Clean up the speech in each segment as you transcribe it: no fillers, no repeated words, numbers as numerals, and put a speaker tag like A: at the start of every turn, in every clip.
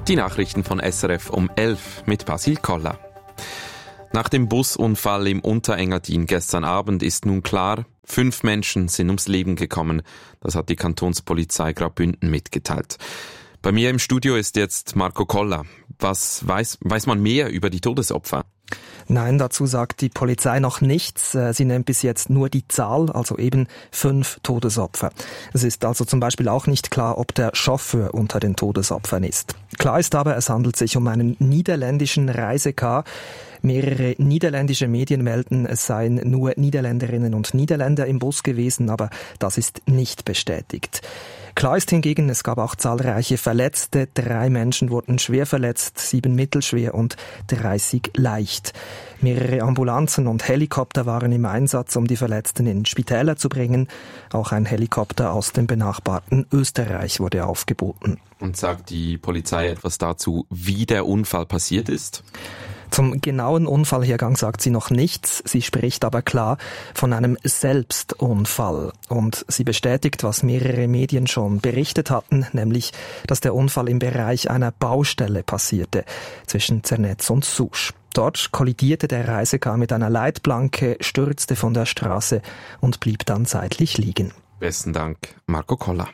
A: Die Nachrichten von SRF um 11 mit Basil Koller. Nach dem Busunfall im Unterengadin gestern Abend ist nun klar, 5 Menschen sind ums Leben gekommen. Das hat die Kantonspolizei Graubünden mitgeteilt. Bei mir im Studio ist jetzt Marco Koller. Was weiß man mehr über die Todesopfer?
B: Nein, dazu sagt die Polizei noch nichts. Sie nennt bis jetzt nur die Zahl, also eben 5 Todesopfer. Es ist also zum Beispiel auch nicht klar, ob der Chauffeur unter den Todesopfern ist. Klar ist aber, es handelt sich um einen niederländischen Reisecar. Mehrere niederländische Medien melden, es seien nur Niederländerinnen und Niederländer im Bus gewesen, aber das ist nicht bestätigt. Klar ist hingegen, es gab auch zahlreiche Verletzte. 3 Menschen wurden schwer verletzt, 7 mittelschwer und 30 leicht. Mehrere Ambulanzen und Helikopter waren im Einsatz, um die Verletzten in Spitäler zu bringen. Auch ein Helikopter aus dem benachbarten Österreich wurde aufgeboten.
A: Und sagt die Polizei etwas dazu, wie der Unfall passiert ist?
B: Zum genauen Unfallhergang sagt sie noch nichts. Sie spricht aber klar von einem Selbstunfall. Und sie bestätigt, was mehrere Medien schon berichtet hatten, nämlich, dass der Unfall im Bereich einer Baustelle passierte, zwischen Zernetz und Susch. Dort kollidierte der Reisecar mit einer Leitplanke, stürzte von der Straße und blieb dann seitlich liegen.
A: Besten Dank, Marco Koller.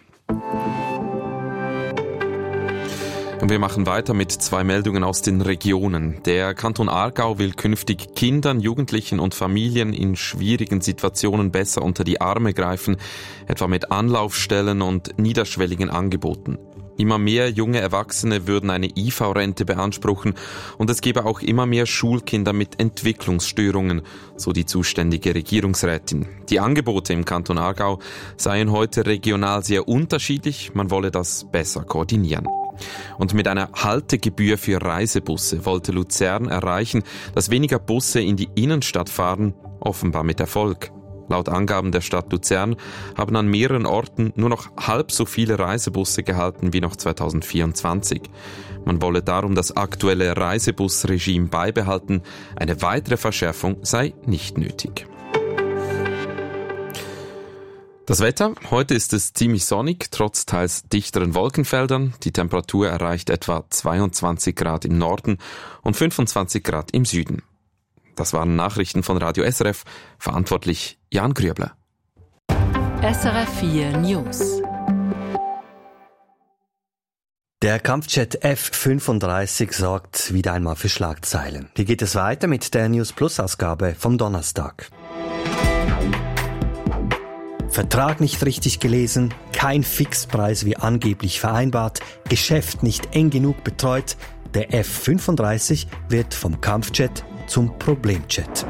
A: Und wir machen weiter mit 2 Meldungen aus den Regionen. Der Kanton Aargau will künftig Kindern, Jugendlichen und Familien in schwierigen Situationen besser unter die Arme greifen, etwa mit Anlaufstellen und niederschwelligen Angeboten. Immer mehr junge Erwachsene würden eine IV-Rente beanspruchen und es gäbe auch immer mehr Schulkinder mit Entwicklungsstörungen, so die zuständige Regierungsrätin. Die Angebote im Kanton Aargau seien heute regional sehr unterschiedlich, man wolle das besser koordinieren. Und mit einer Haltegebühr für Reisebusse wollte Luzern erreichen, dass weniger Busse in die Innenstadt fahren, offenbar mit Erfolg. Laut Angaben der Stadt Luzern haben an mehreren Orten nur noch halb so viele Reisebusse gehalten wie noch 2024. Man wolle darum das aktuelle Reisebusregime beibehalten. Eine weitere Verschärfung sei nicht nötig. Das Wetter, heute ist es ziemlich sonnig, trotz teils dichteren Wolkenfeldern. Die Temperatur erreicht etwa 22 Grad im Norden und 25 Grad im Süden. Das waren Nachrichten von Radio SRF, verantwortlich Jan Grübler.
C: SRF 4 News.
D: Der Kampfjet F-35 sorgt wieder einmal für Schlagzeilen. Hier geht es weiter mit der News Plus Ausgabe vom Donnerstag. Vertrag nicht richtig gelesen, kein Fixpreis wie angeblich vereinbart, Geschäft nicht eng genug betreut. Der F-35 wird vom Kampfjet zum Problemjet.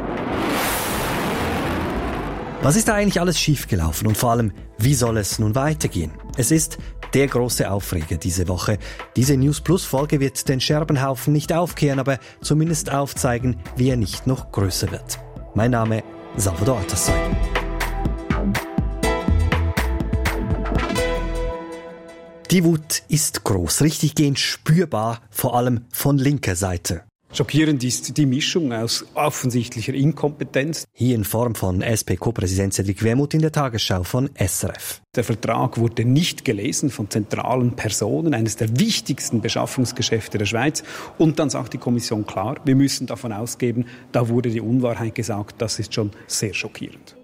D: Was ist da eigentlich alles schiefgelaufen und vor allem, wie soll es nun weitergehen? Es ist der große Aufreger diese Woche. Diese News Plus Folge wird den Scherbenhaufen nicht aufkehren, aber zumindest aufzeigen, wie er nicht noch größer wird. Mein Name Salvador Atassoy. Die Wut ist groß, richtiggehend spürbar, vor allem von linker Seite.
E: Schockierend ist die Mischung aus offensichtlicher Inkompetenz.
D: Hier in Form von SP-Co-Präsident Cedric Wermuth in der Tagesschau von SRF.
E: Der Vertrag wurde nicht gelesen von zentralen Personen, eines der wichtigsten Beschaffungsgeschäfte der Schweiz. Und dann sagt die Kommission klar, wir müssen davon ausgehen, da wurde die Unwahrheit gesagt. Das ist schon sehr schockierend.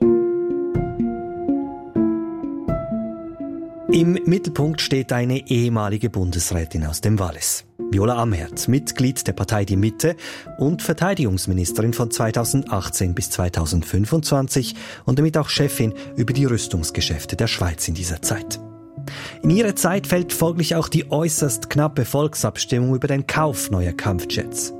D: Im Mittelpunkt steht eine ehemalige Bundesrätin aus dem Wallis. Viola Amherd, Mitglied der Partei Die Mitte und Verteidigungsministerin von 2018 bis 2025 und damit auch Chefin über die Rüstungsgeschäfte der Schweiz in dieser Zeit. In ihre Zeit fällt folglich auch die äußerst knappe Volksabstimmung über den Kauf neuer Kampfjets.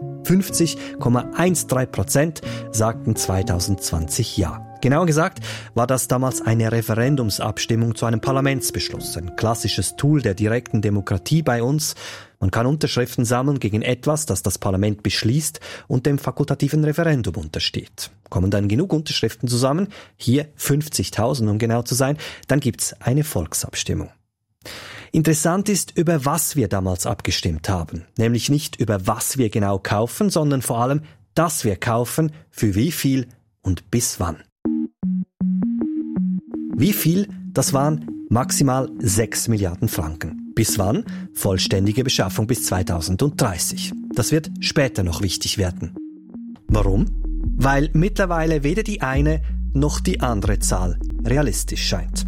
D: 50,13% sagten 2020 Ja. Genauer gesagt war das damals eine Referendumsabstimmung zu einem Parlamentsbeschluss, ein klassisches Tool der direkten Demokratie bei uns. Man kann Unterschriften sammeln gegen etwas, das das Parlament beschließt und dem fakultativen Referendum untersteht. Kommen dann genug Unterschriften zusammen, hier 50.000 um genau zu sein, dann gibt's eine Volksabstimmung. Interessant ist, über was wir damals abgestimmt haben. Nämlich nicht über was wir genau kaufen, sondern vor allem, dass wir kaufen, für wie viel und bis wann. Wie viel? Das waren maximal 6 Milliarden Franken. Bis wann? Vollständige Beschaffung bis 2030. Das wird später noch wichtig werden. Warum? Weil mittlerweile weder die eine noch die andere Zahl realistisch scheint.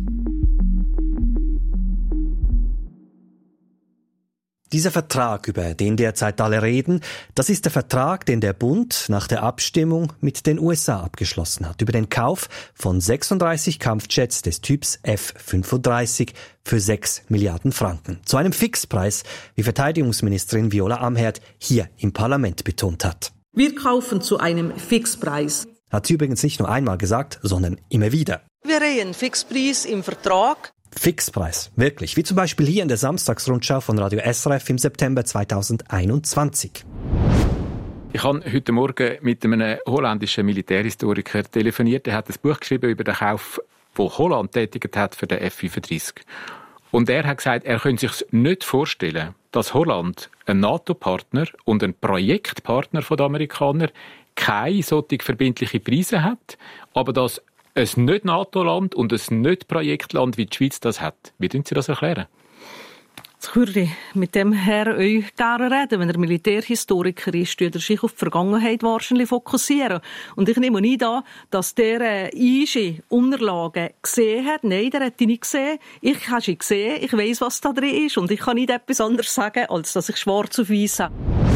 D: Dieser Vertrag, über den derzeit alle reden, das ist der Vertrag, den der Bund nach der Abstimmung mit den USA abgeschlossen hat, über den Kauf von 36 Kampfjets des Typs F-35 für 6 Milliarden Franken. Zu einem Fixpreis, wie Verteidigungsministerin Viola Amherd hier im Parlament betont hat.
F: Wir kaufen zu einem Fixpreis.
D: Hat sie übrigens nicht nur einmal gesagt, sondern immer wieder.
F: Wir haben einen Fixpreis im Vertrag.
D: Fixpreis, wirklich. Wie zum Beispiel hier in der Samstagsrundschau von Radio SRF im September 2021.
G: Ich habe heute Morgen mit einem holländischen Militärhistoriker telefoniert. Er hat ein Buch geschrieben über den Kauf, den Holland tätigt hat für den F-35. Und er hat gesagt, er könnte sich nicht vorstellen, dass Holland, ein NATO-Partner und ein Projektpartner der Amerikaner, keine solche verbindliche Preise hat, aber dass ein Nicht-NATO-Land und ein Nicht-Projektland wie die Schweiz das hat. Wie können Sie das erklären?
F: Jetzt würde ich mit dem Herrn euch gerne reden. Wenn er Militärhistoriker ist, würde er sich auf die Vergangenheit wahrscheinlich fokussieren. Und ich nehme nicht an, dass der IG-Unterlagen gesehen hat. Nein, der hat die nicht gesehen. Ich habe sie gesehen. Ich weiss, was da drin ist. Und ich kann nicht etwas anderes sagen, als dass ich schwarz auf weiss habe.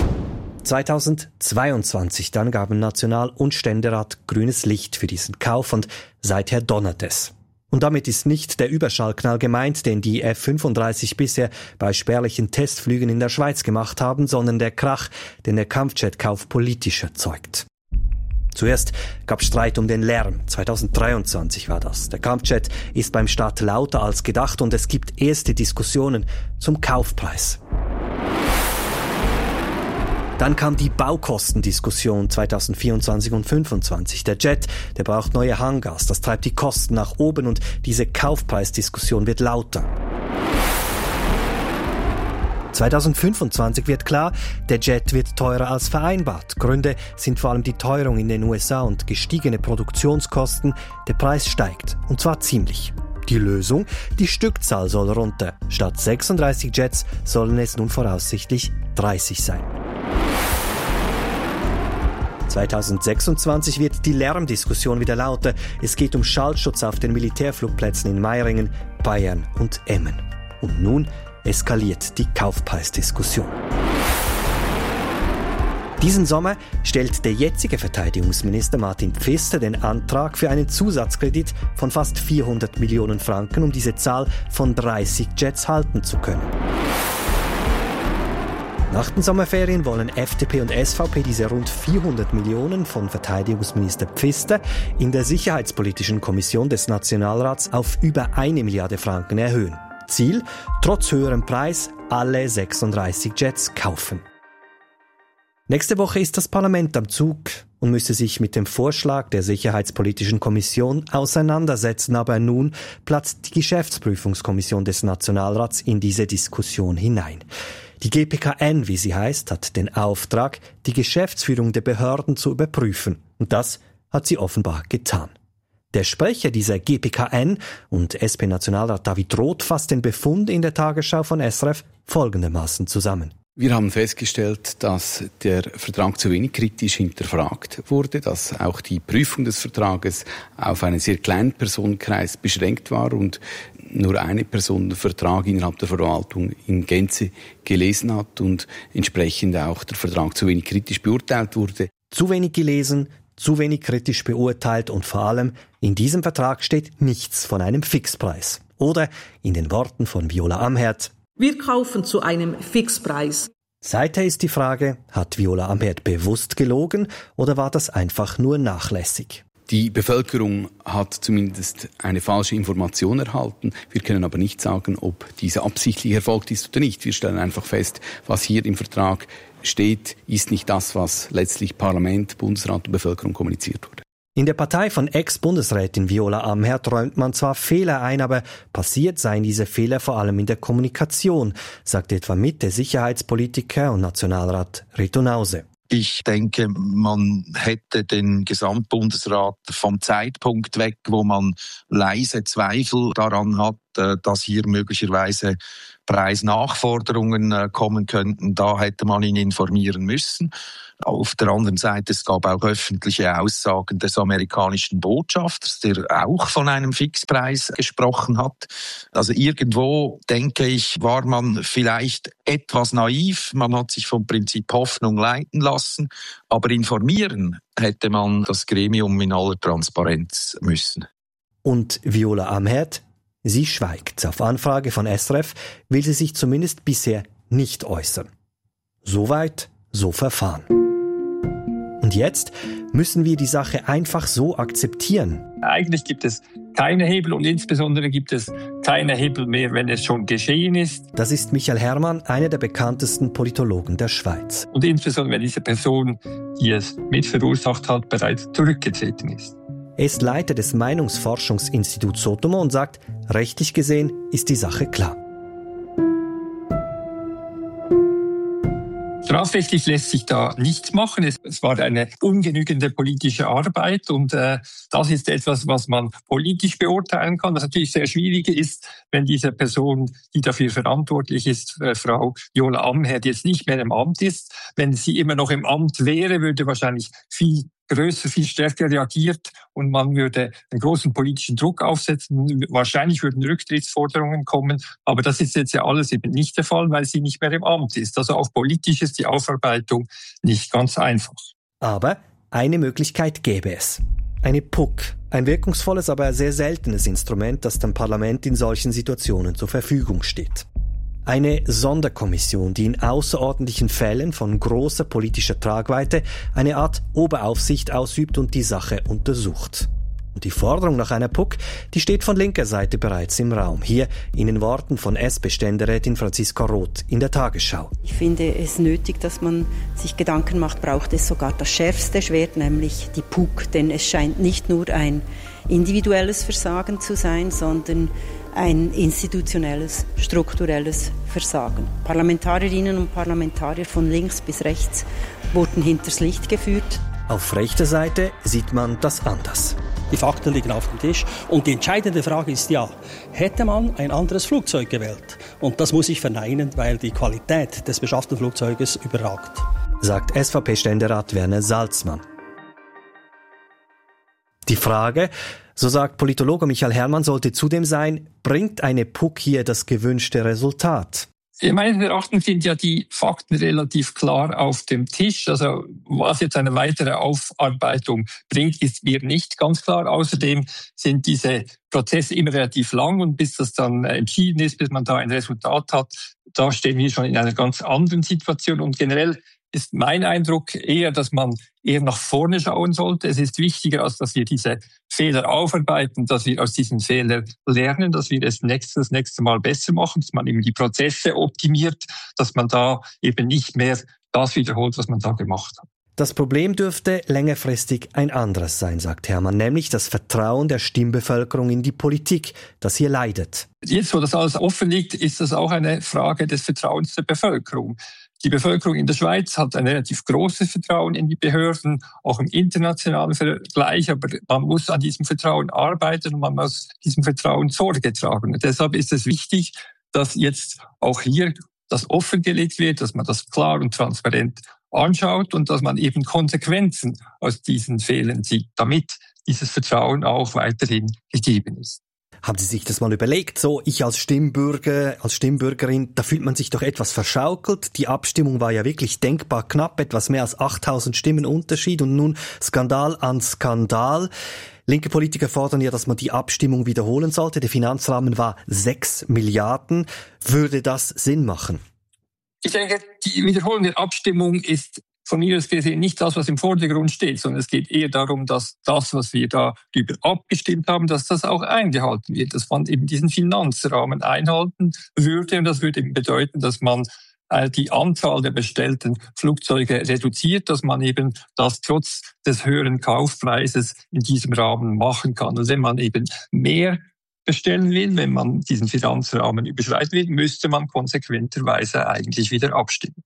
D: 2022 dann gaben National- und Ständerat grünes Licht für diesen Kauf und seither donnert es. Und damit ist nicht der Überschallknall gemeint, den die F-35 bisher bei spärlichen Testflügen in der Schweiz gemacht haben, sondern der Krach, den der Kampfjetkauf politisch erzeugt. Zuerst gab es Streit um den Lärm. 2023 war das. Der Kampfjet ist beim Start lauter als gedacht und es gibt erste Diskussionen zum Kaufpreis. Dann kam die Baukostendiskussion 2024 und 2025. Der Jet, der braucht neue Hangars, das treibt die Kosten nach oben und diese Kaufpreisdiskussion wird lauter. 2025 wird klar, der Jet wird teurer als vereinbart. Gründe sind vor allem die Teuerung in den USA und gestiegene Produktionskosten. Der Preis steigt, und zwar ziemlich. Die Lösung? Die Stückzahl soll runter. Statt 36 Jets sollen es nun voraussichtlich 30 sein. 2026 wird die Lärmdiskussion wieder lauter. Es geht um Schallschutz auf den Militärflugplätzen in Meiringen, Bayern und Emmen. Und nun eskaliert die Kaufpreisdiskussion. Diesen Sommer stellt der jetzige Verteidigungsminister Martin Pfister den Antrag für einen Zusatzkredit von fast 400 Millionen Franken, um diese Zahl von 30 Jets halten zu können. Nach den Sommerferien wollen FDP und SVP diese rund 400 Millionen von Verteidigungsminister Pfister in der Sicherheitspolitischen Kommission des Nationalrats auf über 1 Milliarde Franken erhöhen. Ziel: trotz höherem Preis alle 36 Jets kaufen. Nächste Woche ist das Parlament am Zug und müsste sich mit dem Vorschlag der Sicherheitspolitischen Kommission auseinandersetzen. Aber nun platzt die Geschäftsprüfungskommission des Nationalrats in diese Diskussion hinein. Die GPKN, wie sie heißt, hat den Auftrag, die Geschäftsführung der Behörden zu überprüfen. Und das hat sie offenbar getan. Der Sprecher dieser GPKN und SP-Nationalrat David Roth fasst den Befund in der Tagesschau von SRF folgendermaßen zusammen.
H: Wir haben festgestellt, dass der Vertrag zu wenig kritisch hinterfragt wurde, dass auch die Prüfung des Vertrages auf einen sehr kleinen Personenkreis beschränkt war und nur eine Person den Vertrag innerhalb der Verwaltung in Gänze gelesen hat und entsprechend auch der Vertrag zu wenig kritisch beurteilt wurde.
D: Zu wenig gelesen, zu wenig kritisch beurteilt und vor allem, in diesem Vertrag steht nichts von einem Fixpreis. Oder in den Worten von Viola Amherd:
F: Wir kaufen zu einem Fixpreis.
D: Seither ist die Frage, hat Viola Amherd bewusst gelogen oder war das einfach nur nachlässig?
H: Die Bevölkerung hat zumindest eine falsche Information erhalten. Wir können aber nicht sagen, ob diese absichtlich erfolgt ist oder nicht. Wir stellen einfach fest, was hier im Vertrag steht, ist nicht das, was letztlich Parlament, Bundesrat und Bevölkerung kommuniziert wurde.
D: In der Partei von Ex-Bundesrätin Viola Amherd räumt man zwar Fehler ein, aber passiert seien diese Fehler vor allem in der Kommunikation, sagt etwa Mitte-Sicherheitspolitiker und Nationalrat Reto Nause.
I: Ich denke, man hätte den Gesamtbundesrat vom Zeitpunkt weg, wo man leise Zweifel daran hat, dass hier möglicherweise Preisnachforderungen kommen könnten, da hätte man ihn informieren müssen. Auf der anderen Seite, es gab auch öffentliche Aussagen des amerikanischen Botschafters, der auch von einem Fixpreis gesprochen hat. Also irgendwo, denke ich, war man vielleicht etwas naiv. Man hat sich vom Prinzip Hoffnung leiten lassen. Aber informieren hätte man das Gremium in aller Transparenz müssen.
D: Und Viola Amherd? Sie schweigt. Auf Anfrage von SRF will sie sich zumindest bisher nicht äußern. Soweit, so verfahren. Und jetzt müssen wir die Sache einfach so akzeptieren.
J: Eigentlich gibt es keine Hebel und insbesondere gibt es keine Hebel mehr, wenn es schon geschehen ist.
D: Das ist Michael Herrmann, einer der bekanntesten Politologen der Schweiz.
J: Und insbesondere, wenn diese Person, die es mit verursacht hat, bereits zurückgetreten ist.
D: Er ist Leiter des Meinungsforschungsinstituts Sotomo und sagt, rechtlich gesehen ist die Sache klar.
J: Strafrechtlich lässt sich da nichts machen. Es war eine ungenügende politische Arbeit und das ist etwas, was man politisch beurteilen kann. Was natürlich sehr schwierig ist, wenn diese Person, die dafür verantwortlich ist, Frau Viola Amherd, jetzt nicht mehr im Amt ist. Wenn sie immer noch im Amt wäre, würde wahrscheinlich viel größer, viel stärker reagiert und man würde einen großen politischen Druck aufsetzen. Wahrscheinlich würden Rücktrittsforderungen kommen, aber das ist jetzt ja alles eben nicht der Fall, weil sie nicht mehr im Amt ist. Also auch politisch ist die Aufarbeitung nicht ganz einfach.
D: Aber eine Möglichkeit gäbe es. Eine PUC. Ein wirkungsvolles, aber sehr seltenes Instrument, das dem Parlament in solchen Situationen zur Verfügung steht. Eine Sonderkommission, die in außerordentlichen Fällen von großer politischer Tragweite eine Art Oberaufsicht ausübt und die Sache untersucht. Und die Forderung nach einer PUC, die steht von linker Seite bereits im Raum. Hier in den Worten von SP-Ständerätin Franziska Roth in der Tagesschau.
K: Ich finde es nötig, dass man sich Gedanken macht, braucht es sogar das schärfste Schwert, nämlich die PUC. Denn es scheint nicht nur ein individuelles Versagen zu sein, sondern ein institutionelles, strukturelles Versagen. Parlamentarierinnen und Parlamentarier von links bis rechts wurden hinters Licht geführt.
D: Auf rechter Seite sieht man das anders.
L: Die Fakten liegen auf dem Tisch. Und die entscheidende Frage ist ja, hätte man ein anderes Flugzeug gewählt? Und das muss ich verneinen, weil die Qualität des beschafften Flugzeuges überragt.
D: Sagt SVP-Ständerat Werner Salzmann. Die Frage, so sagt Politologe Michael Herrmann, sollte zudem sein, bringt eine PUC hier das gewünschte Resultat?
J: Meines Erachtens sind ja die Fakten relativ klar auf dem Tisch. Also was jetzt eine weitere Aufarbeitung bringt, ist mir nicht ganz klar. Außerdem sind diese Prozesse immer relativ lang und bis das dann entschieden ist, bis man da ein Resultat hat, da stehen wir schon in einer ganz anderen Situation. Und generell ist mein Eindruck eher, dass man eher nach vorne schauen sollte. Es ist wichtiger, als dass wir diese Fehler aufarbeiten, dass wir aus diesen Fehlern lernen, dass wir das nächste Mal besser machen, dass man eben die Prozesse optimiert, dass man da eben nicht mehr das wiederholt, was man da gemacht hat.
D: Das Problem dürfte längerfristig ein anderes sein, sagt Herrmann, nämlich das Vertrauen der Stimmbevölkerung in die Politik, das hier leidet.
J: Jetzt, wo das alles offen liegt, ist das auch eine Frage des Vertrauens der Bevölkerung. Die Bevölkerung in der Schweiz hat ein relativ großes Vertrauen in die Behörden, auch im internationalen Vergleich, aber man muss an diesem Vertrauen arbeiten und man muss diesem Vertrauen Sorge tragen. Und deshalb ist es wichtig, dass jetzt auch hier das offengelegt wird, dass man das klar und transparent anschaut und dass man eben Konsequenzen aus diesen Fehlern zieht, damit dieses Vertrauen auch weiterhin gegeben ist.
D: Haben Sie sich das mal überlegt? So, ich als Stimmbürger, als Stimmbürgerin, da fühlt man sich doch etwas verschaukelt. Die Abstimmung war ja wirklich denkbar knapp, etwas mehr als 8000 Stimmen Unterschied und nun Skandal an Skandal. Linke Politiker fordern ja, dass man die Abstimmung wiederholen sollte. Der Finanzrahmen war 6 Milliarden. Würde das Sinn machen?
J: Ich denke, die Wiederholung der Abstimmung ist von mir aus gesehen nicht das, was im Vordergrund steht, sondern es geht eher darum, dass das, was wir darüber abgestimmt haben, dass das auch eingehalten wird, dass man eben diesen Finanzrahmen einhalten würde. Und das würde eben bedeuten, dass man die Anzahl der bestellten Flugzeuge reduziert, dass man eben das trotz des höheren Kaufpreises in diesem Rahmen machen kann. Und wenn man eben mehr bestellen will, wenn man diesen Finanzrahmen überschreiten will, müsste man konsequenterweise eigentlich wieder abstimmen.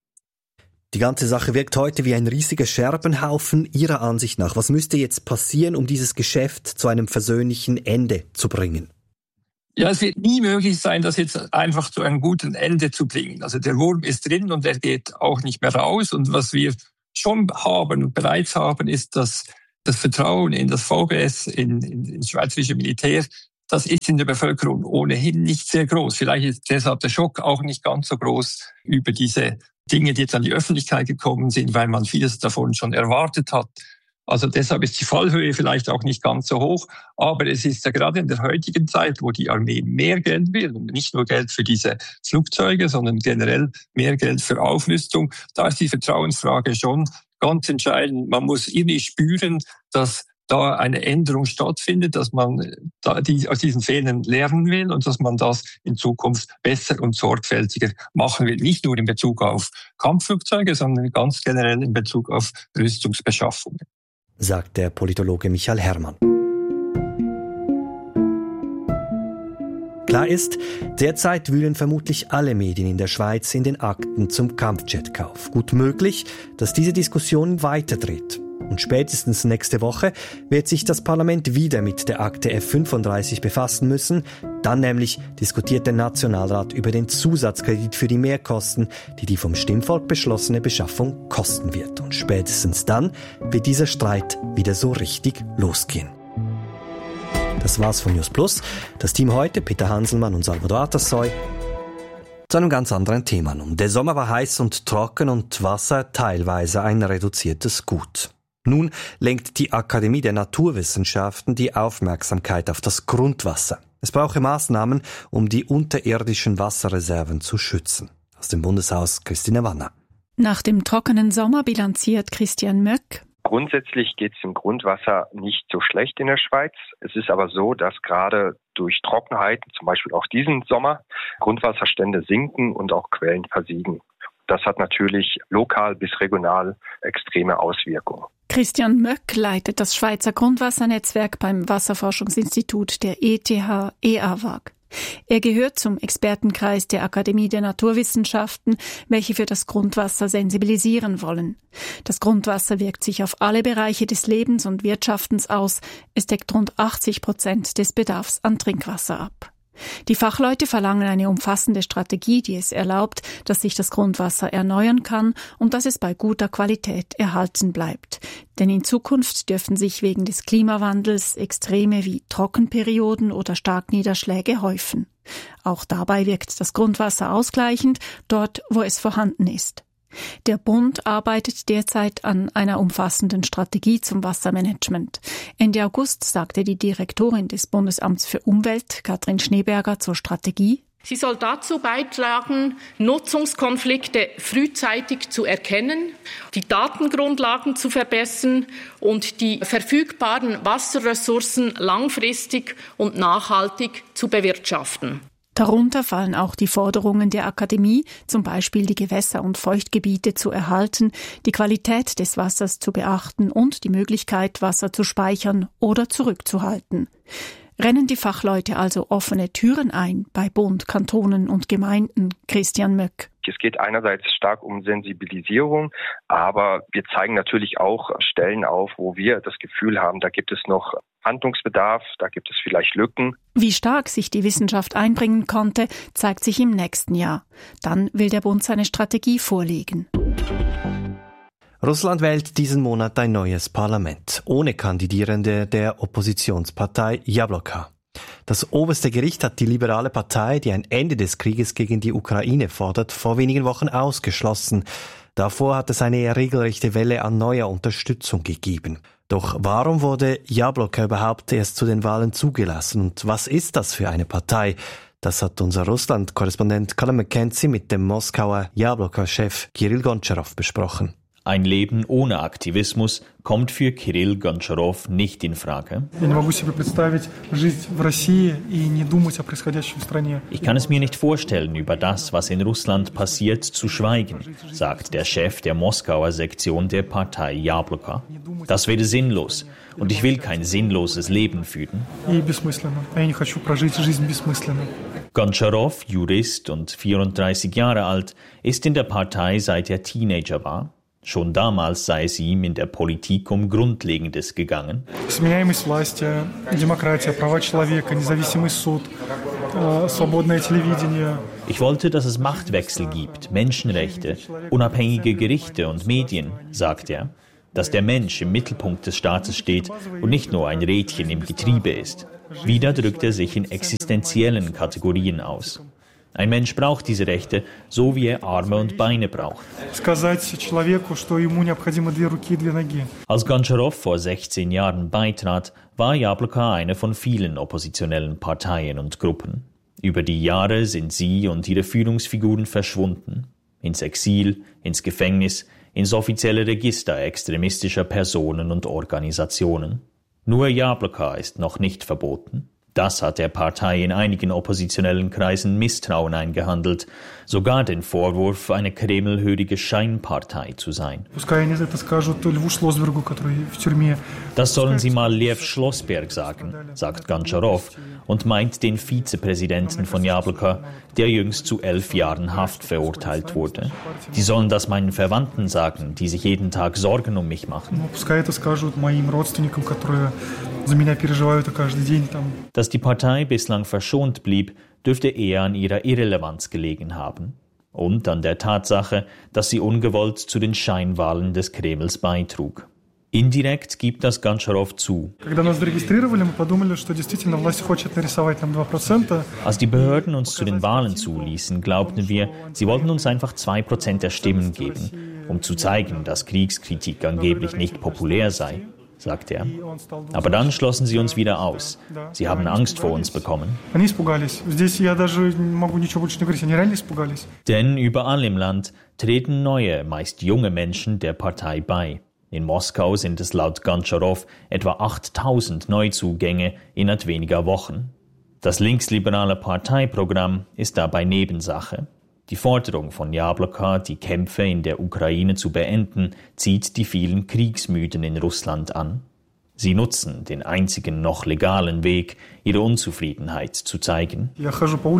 D: Die ganze Sache wirkt heute wie ein riesiger Scherbenhaufen. Ihrer Ansicht nach, was müsste jetzt passieren, um dieses Geschäft zu einem versöhnlichen Ende zu bringen?
J: Ja, es wird nie möglich sein, das jetzt einfach zu einem guten Ende zu bringen. Also der Wurm ist drin und er geht auch nicht mehr raus. Und was wir schon haben und bereits haben, ist, dass das Vertrauen in das VBS, in schweizerische Militär, das ist in der Bevölkerung ohnehin nicht sehr groß. Vielleicht ist deshalb der Schock auch nicht ganz so groß über diese Dinge, die jetzt an die Öffentlichkeit gekommen sind, weil man vieles davon schon erwartet hat. Also deshalb ist die Fallhöhe vielleicht auch nicht ganz so hoch. Aber es ist ja gerade in der heutigen Zeit, wo die Armee mehr Geld will, und nicht nur Geld für diese Flugzeuge, sondern generell mehr Geld für Aufrüstung, da ist die Vertrauensfrage schon ganz entscheidend. Man muss irgendwie spüren, dass da eine Änderung stattfindet, dass man aus diesen Fehlern lernen will und dass man das in Zukunft besser und sorgfältiger machen will. Nicht nur in Bezug auf Kampfflugzeuge, sondern ganz generell in Bezug auf Rüstungsbeschaffungen.
D: Sagt der Politologe Michael Herrmann. Klar ist, derzeit wühlen vermutlich alle Medien in der Schweiz in den Akten zum Kampfjetkauf. Gut möglich, dass diese Diskussion weiterdreht. Und spätestens nächste Woche wird sich das Parlament wieder mit der Akte F-35 befassen müssen. Dann nämlich diskutiert der Nationalrat über den Zusatzkredit für die Mehrkosten, die vom Stimmvolk beschlossene Beschaffung kosten wird. Und spätestens dann wird dieser Streit wieder so richtig losgehen. Das war's von News Plus. Das Team heute, Peter Hanselmann und Salvador Atassoy. Zu einem ganz anderen Thema nun. Der Sommer war heiß und trocken und Wasser teilweise ein reduziertes Gut. Nun lenkt die Akademie der Naturwissenschaften die Aufmerksamkeit auf das Grundwasser. Es brauche Maßnahmen, um die unterirdischen Wasserreserven zu schützen. Aus dem Bundeshaus Christine Wanner.
M: Nach dem trockenen Sommer bilanziert Christian Möck:
N: Grundsätzlich geht es im Grundwasser nicht so schlecht in der Schweiz. Es ist aber so, dass gerade durch Trockenheiten, zum Beispiel auch diesen Sommer, Grundwasserstände sinken und auch Quellen versiegen. Das hat natürlich lokal bis regional extreme Auswirkungen.
M: Christian Möck leitet das Schweizer Grundwassernetzwerk beim Wasserforschungsinstitut der ETH-EAWAG. Er gehört zum Expertenkreis der Akademie der Naturwissenschaften, welche für das Grundwasser sensibilisieren wollen. Das Grundwasser wirkt sich auf alle Bereiche des Lebens und Wirtschaftens aus. Es deckt rund 80% des Bedarfs an Trinkwasser ab. Die Fachleute verlangen eine umfassende Strategie, die es erlaubt, dass sich das Grundwasser erneuern kann und dass es bei guter Qualität erhalten bleibt. Denn in Zukunft dürfen sich wegen des Klimawandels Extreme wie Trockenperioden oder Starkniederschläge häufen. Auch dabei wirkt das Grundwasser ausgleichend, dort, wo es vorhanden ist. Der Bund arbeitet derzeit an einer umfassenden Strategie zum Wassermanagement. Ende August sagte die Direktorin des Bundesamts für Umwelt, Katrin Schneeberger, zur Strategie:
O: Sie soll dazu beitragen, Nutzungskonflikte frühzeitig zu erkennen, die Datengrundlagen zu verbessern und die verfügbaren Wasserressourcen langfristig und nachhaltig zu bewirtschaften.
M: Darunter fallen auch die Forderungen der Akademie, zum Beispiel die Gewässer- und Feuchtgebiete zu erhalten, die Qualität des Wassers zu beachten und die Möglichkeit, Wasser zu speichern oder zurückzuhalten. Rennen die Fachleute also offene Türen ein bei Bund, Kantonen und Gemeinden? Christian Möck.
N: Es geht einerseits stark um Sensibilisierung, aber wir zeigen natürlich auch Stellen auf, wo wir das Gefühl haben, da gibt es noch Handlungsbedarf, da gibt es vielleicht Lücken.
M: Wie stark sich die Wissenschaft einbringen konnte, zeigt sich im nächsten Jahr. Dann will der Bund seine Strategie vorlegen.
D: Russland wählt diesen Monat ein neues Parlament, ohne Kandidierende der Oppositionspartei Jabloka. Das oberste Gericht hat die liberale Partei, die ein Ende des Krieges gegen die Ukraine fordert, vor wenigen Wochen ausgeschlossen. Davor hat es eine regelrechte Welle an neuer Unterstützung gegeben. Doch warum wurde Jabloka überhaupt erst zu den Wahlen zugelassen? Und was ist das für eine Partei? Das hat unser Russland-Korrespondent Colin McKenzie mit dem Moskauer Jabloka-Chef Kirill Gontscharow besprochen.
P: Ein Leben ohne Aktivismus kommt für Kirill Gontscharow nicht in Frage. Ich kann es mir nicht vorstellen, über das, was in Russland passiert, zu schweigen, sagt der Chef der Moskauer Sektion der Partei Jabloka. Das wäre sinnlos und ich will kein sinnloses Leben führen. Gontscharow, Jurist und 34 Jahre alt, ist in der Partei seit er Teenager war. Schon damals sei es ihm in der Politik um Grundlegendes gegangen. Ich wollte, dass es Machtwechsel gibt, Menschenrechte, unabhängige Gerichte und Medien, sagt er. Dass der Mensch im Mittelpunkt des Staates steht und nicht nur ein Rädchen im Getriebe ist. Wieder drückt er sich in existenziellen Kategorien aus. Ein Mensch braucht diese Rechte, so wie er Arme und Beine braucht. Als Gontscharow vor 16 Jahren beitrat, war Jabloko eine von vielen oppositionellen Parteien und Gruppen. Über die Jahre sind sie und ihre Führungsfiguren verschwunden. Ins Exil, ins Gefängnis, ins offizielle Register extremistischer Personen und Organisationen. Nur Jabloko ist noch nicht verboten. Das hat der Partei in einigen oppositionellen Kreisen Misstrauen eingehandelt, sogar den Vorwurf, eine kremlhörige Scheinpartei zu sein. Das sollen sie mal Lev Schlossberg sagen, sagt Gontscharow und meint den Vizepräsidenten von Jabloko, der jüngst zu 11 Jahren Haft verurteilt wurde. Die sollen das meinen Verwandten sagen, die sich jeden Tag Sorgen um mich machen. Dass die Partei bislang verschont blieb, dürfte eher an ihrer Irrelevanz gelegen haben. Und an der Tatsache, dass sie ungewollt zu den Scheinwahlen des Kremls beitrug. Indirekt gibt das Gontscharow zu. Als die Behörden uns zu den Wahlen zuließen, glaubten wir, sie wollten uns einfach 2% der Stimmen geben, um zu zeigen, dass Kriegskritik angeblich nicht populär sei, sagt er. Aber dann schlossen sie uns wieder aus. Sie haben Angst vor uns bekommen. Denn überall im Land treten neue, meist junge Menschen der Partei bei. In Moskau sind es laut Gontscharow etwa 8.000 Neuzugänge innerhalb weniger Wochen. Das linksliberale Parteiprogramm ist dabei Nebensache. Die Forderung von Jabloko, die Kämpfe in der Ukraine zu beenden, zieht die vielen Kriegsmüden in Russland an. Sie nutzen den einzigen noch legalen Weg, ihre Unzufriedenheit zu zeigen. Die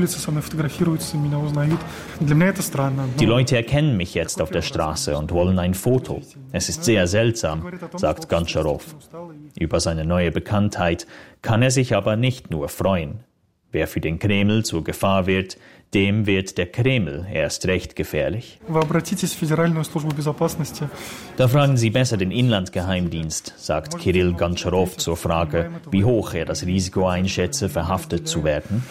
P: Leute erkennen mich jetzt auf der Straße und wollen ein Foto. Es ist sehr seltsam, sagt Gontscharow. Über seine neue Bekanntheit kann er sich aber nicht nur freuen. Wer für den Kreml zur Gefahr wird, dem wird der Kreml erst recht gefährlich. Da fragen Sie besser den Inlandsgeheimdienst, sagt Kirill Gontscharow zur Frage, wie hoch er das Risiko einschätze, verhaftet zu werden.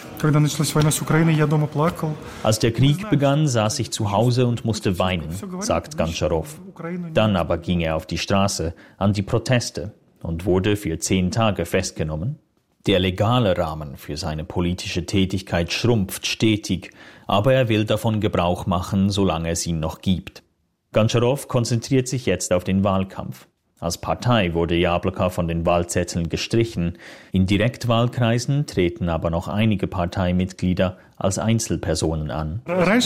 P: Als der Krieg begann, saß ich zu Hause und musste weinen, sagt Gontscharow. Dann aber ging er auf die Straße an die Proteste und wurde für 10 Tage festgenommen. Der legale Rahmen für seine politische Tätigkeit schrumpft stetig, aber er will davon Gebrauch machen, solange es ihn noch gibt. Gontscharow konzentriert sich jetzt auf den Wahlkampf. Als Partei wurde Jabloko von den Wahlzetteln gestrichen. In Direktwahlkreisen treten aber noch einige Parteimitglieder als Einzelpersonen an.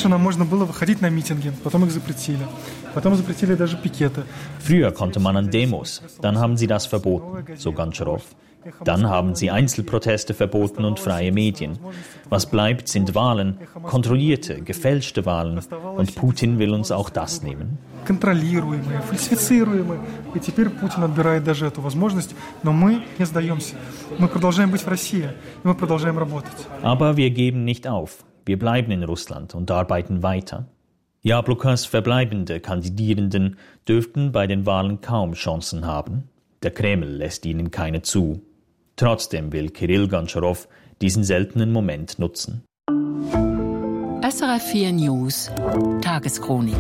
P: Früher konnte man an Demos, dann haben sie das verboten, so Gontscharow. Dann haben sie Einzelproteste verboten und freie Medien. Was bleibt, sind Wahlen, kontrollierte, gefälschte Wahlen. Und Putin will uns auch das nehmen. Aber wir geben nicht auf. Wir bleiben in Russland und arbeiten weiter. Jablokas verbleibende Kandidierenden dürften bei den Wahlen kaum Chancen haben. Der Kreml lässt ihnen keine zu. Trotzdem will Kirill Gontscharow diesen seltenen Moment nutzen.
C: SRF 4 News Tageschronik.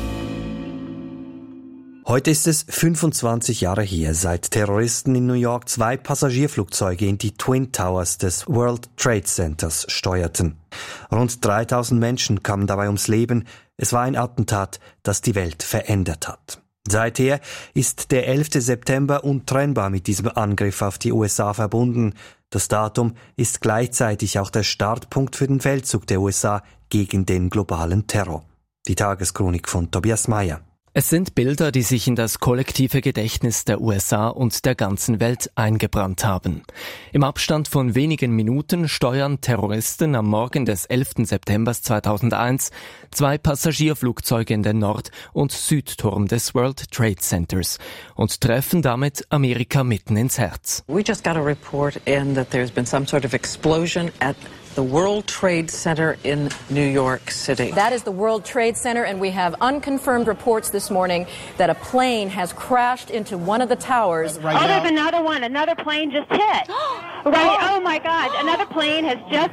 D: Heute ist es 25 Jahre her, seit Terroristen in New York 2 Passagierflugzeuge in die Twin Towers des World Trade Centers steuerten. Rund 3000 Menschen kamen dabei ums Leben. Es war ein Attentat, das die Welt verändert hat. Seither ist der 11. September untrennbar mit diesem Angriff auf die USA verbunden. Das Datum ist gleichzeitig auch der Startpunkt für den Feldzug der USA gegen den globalen Terror. Die Tageschronik von Tobias Mayer.
Q: Es sind Bilder, die sich in das kollektive Gedächtnis der USA und der ganzen Welt eingebrannt haben. Im Abstand von wenigen Minuten steuern Terroristen am Morgen des 11. September 2001 2 Passagierflugzeuge in den Nord- und Südturm des World Trade Centers und treffen damit Amerika mitten ins Herz.
R: We just got a report in that there's been some sort of explosion at the World Trade Center in New York City.
S: That is the World Trade Center, and we have unconfirmed reports this morning that a plane has crashed into one of the towers.
T: There's another one. Another plane just hit. Right. Oh my God. Another plane has just